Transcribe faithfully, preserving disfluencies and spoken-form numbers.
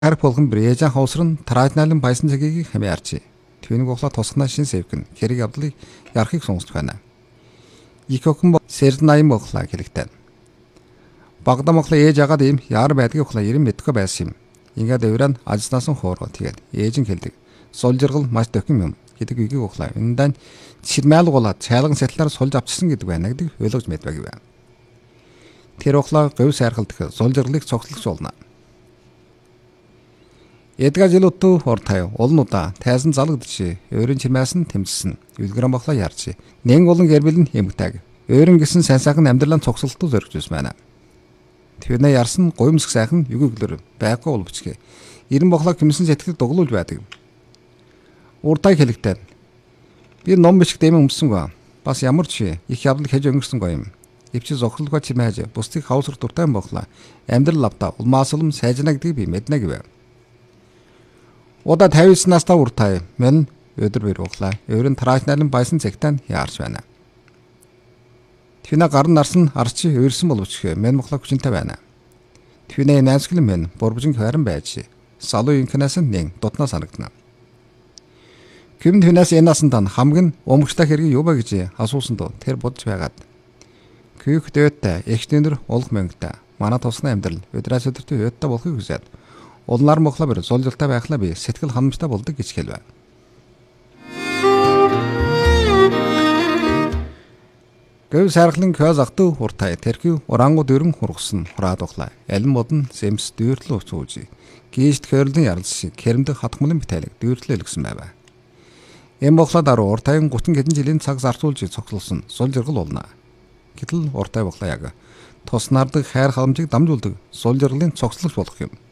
Хар болгон брежан хаусрын траадналын баясан цагийг хамаарч. Түүнийг ухлаа тусгана шин сэвгэн хэрэг явдлыг ярахыг сонсч байна. Их охин Сэрнайм ухлаа хэлэгтэн. Багдам ухлаа ээж агаад ийм яар байдгийг ухлаа ирэн мэдгүй байсан юм. Ингээд өврөн ажснаас нь хоороо тэгээд ээж нь хэлдэг. Сул жиргал маш дохим юм гэдэг үгийг ухлаа. Энэдэн чирмайлгуулаад цайлган сэтэлээр сулж авчсан гэдэг байна гэдэг ойлгож мэдвэ гэв. Тэр ухлаа говь сайрхалдах сул жиргалыг цогцлогч болно. Эдгээр жилүүтүү ортаяа олнуудаа тайзан залгадчих. Өөрийн чимээс нь тэмцсэн. Үлгэрэн бахла ярч. Нэн болон гэрбэл нь эмгтэг. Өөрийн гисэн сайн сайхан амьдралын цогцолтод зоригжсэн байна. Түүнээ ярсан гуймсг сайхан югөглөр байхгүй боловчгээ. Ирэн бахла гимсэн сэтгэл дуглуулж байдаг. Уртай хэлэгтэй. Би ном бичиг дэмэн өмсөнгөө. Бас ямар ч их явдал хийж өнгөрсөн гоё юм. Ивчи зохирлогоо чимээж бусдыг хаусар дуртай бохла. Амьдрал лавта улмаасалм сайжна гэдгийг би мэднэ гэв. Удаа тавьсан настаа уртай мэн өдөр бэр углаа. Өөрийн траашналын баясан цагтаа яарч байна. Түүнээ гарын нарсан арчи өөрсөн боловч мэн мохлог хүчнтэй байна. Түүнээ найсглан мэн борбожин харин байж. Салуу инкнаас нэг дутнаа санагдана. Күм түүнээс энэ насанд хамгийн өмгчтэй хэрэг юу бэ гэж асуусан доо тэр бодж байгаад. Күйх дөөттэй эхнэр улг мэнгтэй манай тусны амьдрал өдрөөс өдөртөө өдтэй болохыг хүсээд улнаар мохлоо бэр зулжилтай байхлаа би сэтгэл ханамжтай болдог гэж хэлвэ. Гэв сархлын көз ахту уртай тэрхүү урангууд өрн хургасан хураад ухлаа. Алин модон сэмс дүүрлэн уцууж. Гийшт хөрлөн яралс кэрэмдэ хатгмлын битайлэг дүүрлээ лгсэн байв. Эм бохлоо даруу уртайын гутан хэдэн жилийн цаг зарцуулж цогцолсон сул жиргал болно. Гэтэл уртай бохлоо яг туснаардаг хайр халамжийг дамжуулдаг сул жиргалын цогцлогч болох юм.